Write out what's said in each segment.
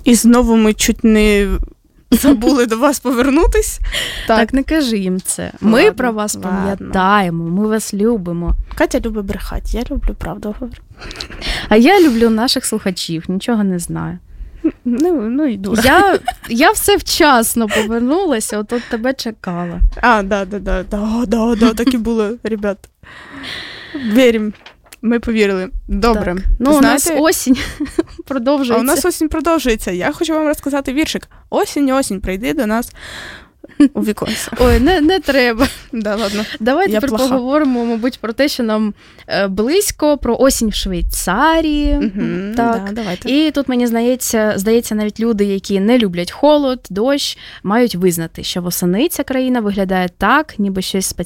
І знову ми чуть не забули до вас повернутись. Так не кажи їм це. Ми про вас пам'ятаємо, ми вас любимо. Катя любить брехати, я люблю правду говорити. А я люблю наших слухачів, нічого не знаю. Ну і дуже. Я все вчасно повернулася, от тебе чекала. Да, так і було, ребят. Віримо. Ми повірили. Добре. Так. Ну, знаєте, у нас осінь продовжується. А у нас осінь продовжується. Я хочу вам розказати віршик. Осінь, прийди до нас у віконце. Ой, не треба. Да, ладно. Давайте тепер поговоримо, мабуть, про те, що нам близько, про осінь в Швейцарії. Угу, так. Да, давайте. І тут, мені здається, навіть люди, які не люблять холод, дощ, мають визнати, що восени ця країна виглядає так, ніби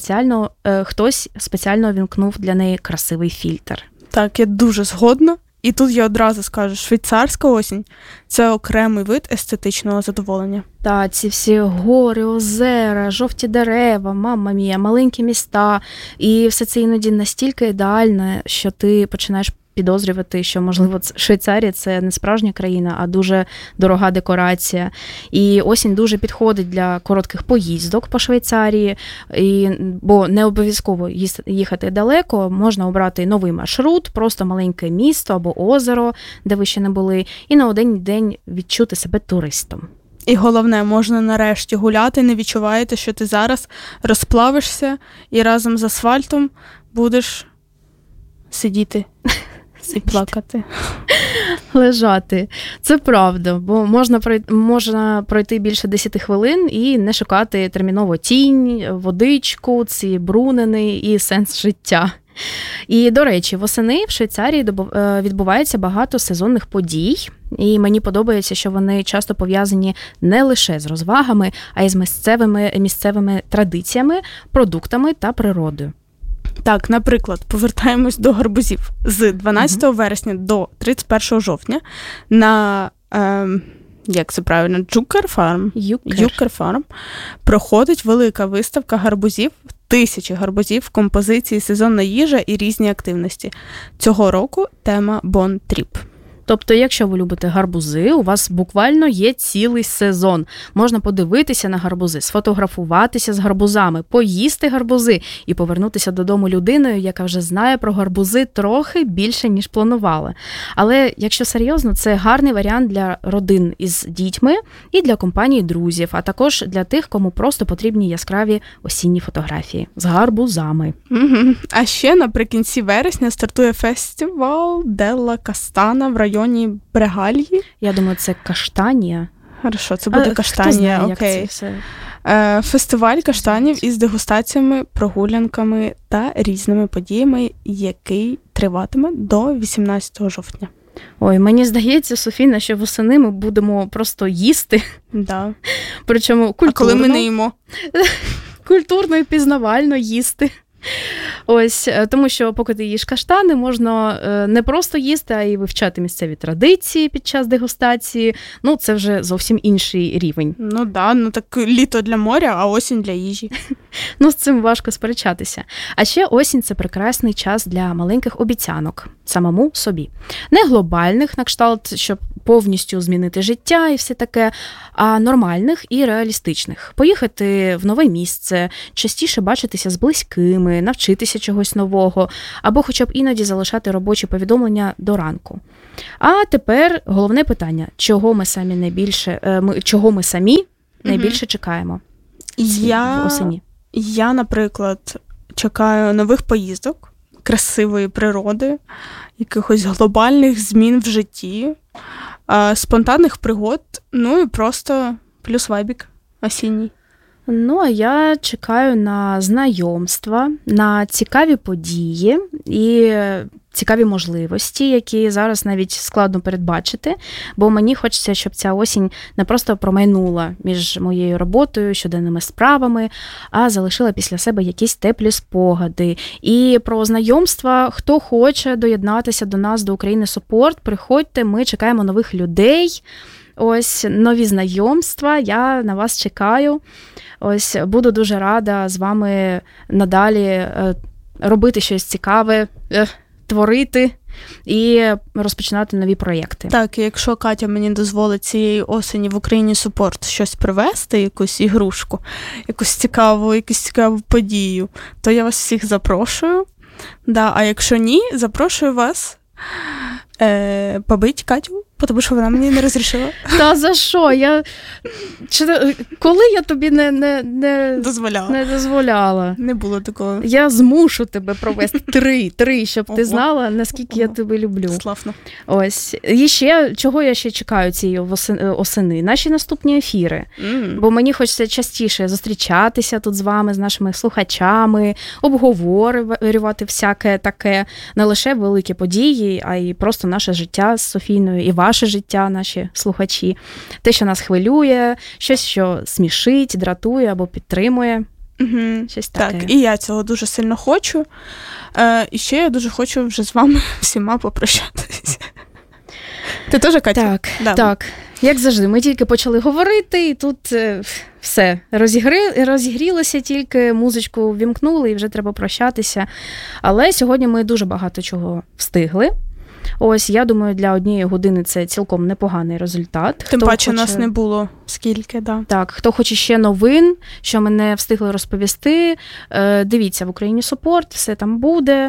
хтось спеціально увімкнув для неї красивий фільтр. Так, я дуже згодна. І тут я одразу скажу, швейцарська осінь – це окремий вид естетичного задоволення. Та, ці всі гори, озера, жовті дерева, мамма мія, маленькі міста. І все це іноді настільки ідеальне, що ти починаєш підозрювати, що, можливо, Швейцарія – це не справжня країна, а дуже дорога декорація. І осінь дуже підходить для коротких поїздок по Швейцарії, бо не обов'язково їхати далеко, можна обрати новий маршрут, просто маленьке місто або озеро, де ви ще не були, і на один день відчути себе туристом. І головне, можна нарешті гуляти, не відчуваєте, що ти зараз розплавишся і разом з асфальтом будеш сидіти. І плакати. Лежати. Це правда, бо можна пройти більше 10 хвилин і не шукати терміново тінь, водичку, ці брунини і сенс життя. І, до речі, восени в Швейцарії відбувається багато сезонних подій, і мені подобається, що вони часто пов'язані не лише з розвагами, а й з місцевими традиціями, продуктами та природою. Так, наприклад, повертаємось до гарбузів. З 12 вересня до 31 жовтня на, як це правильно, Юкер Фарм проходить велика виставка гарбузів, 1000 гарбузів, композиції, сезонна їжа і різні активності. Цього року тема Bon Trip. Тобто, якщо ви любите гарбузи, у вас буквально є цілий сезон. Можна подивитися на гарбузи, сфотографуватися з гарбузами, поїсти гарбузи і повернутися додому людиною, яка вже знає про гарбузи трохи більше, ніж планувала. Але, якщо серйозно, це гарний варіант для родин із дітьми і для компанії друзів, а також для тих, кому просто потрібні яскраві осінні фотографії з гарбузами. Угу. А ще наприкінці вересня стартує фестиваль Делла Кастана в районі Брегальї. Я думаю, це Каштанія. Хорошо, це буде Каштанія, окей. Фестиваль каштанів із дегустаціями, прогулянками та різними подіями, який триватиме до 18 жовтня. Ой, мені здається, Софіна, що восени ми будемо просто їсти. Да. Причому культурно. А коли ми не їмо? Культурно і пізнавально їсти. Ось, тому що поки ти їш каштани, можна не просто їсти, а й вивчати місцеві традиції під час дегустації. Ну, це вже зовсім інший рівень. Ну да, ну так літо для моря, а осінь для їжі. Ну, з цим важко сперечатися. А ще осінь – це прекрасний час для маленьких обіцянок самому собі. Не глобальних, на кшталт, щоб повністю змінити життя і все таке, а нормальних і реалістичних. Поїхати в нове місце, частіше бачитися з близькими, навчитися чогось нового, або хоча б іноді залишати робочі повідомлення до ранку. А тепер головне питання, чого ми самі найбільше чекаємо осені? Я, наприклад, чекаю нових поїздок, красивої природи, якихось глобальних змін в житті, спонтанних пригод, ну і просто плюс вайбік осінній. Ну, а я чекаю на знайомства, на цікаві події і цікаві можливості, які зараз навіть складно передбачити, бо мені хочеться, щоб ця осінь не просто промайнула між моєю роботою, щоденними справами, а залишила після себе якісь теплі спогади. І про знайомства, хто хоче доєднатися до нас, до України Супорт, приходьте, ми чекаємо нових людей. Ось нові знайомства, я на вас чекаю. Ось буду дуже рада з вами надалі робити щось цікаве, творити і розпочинати нові проєкти. Так, і якщо Катя мені дозволить цієї осені в Україні Супорт щось привезти, якусь ігрушку, якусь цікаву подію, то я вас всіх запрошую. Да, а якщо ні, запрошую вас побити Катю, тому що вона мені не розрішила. Та за що? Коли я тобі не дозволяла? Не було такого. Я змушу тебе провести 3, щоб ти знала, наскільки я тебе люблю. Славно. Ось. І ще, чого я ще чекаю цієї осени? Наші наступні ефіри. Бо мені хочеться частіше зустрічатися тут з вами, з нашими слухачами, обговорювати всяке таке, не лише великі події, а й просто наше життя з Софійною і ваше життя, наші слухачі. Те, що нас хвилює, щось, що смішить, дратує або підтримує. Щось таке. Так, і я цього дуже сильно хочу. І ще я дуже хочу вже з вами всіма попрощатися. Ти теж, Катя? Так. Як завжди, ми тільки почали говорити, і тут все, розігрілося, тільки музичку ввімкнули, і вже треба прощатися. Але сьогодні ми дуже багато чого встигли. Ось, я думаю, для 1 години це цілком непоганий результат. Тим паче нас не було скільки, да. Так, хто хоче ще новин, що ми не встигли розповісти, дивіться в Україні Супорт, все там буде.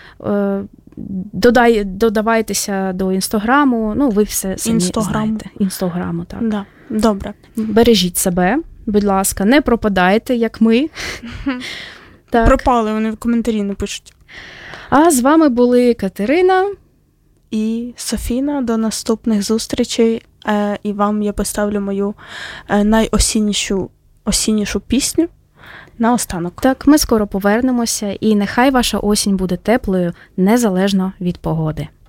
Додавайтеся до Інстаграму, ви все самі знаєте. Інстаграму, так. Да. Добре. Бережіть себе, будь ласка, не пропадайте, як ми. Так. Пропали, вони в коментарі не пишуть. А з вами були Катерина і Софіна. До наступних зустрічей. І вам я поставлю мою найосіннішу пісню на останок. Так, ми скоро повернемося, і нехай ваша осінь буде теплою, незалежно від погоди.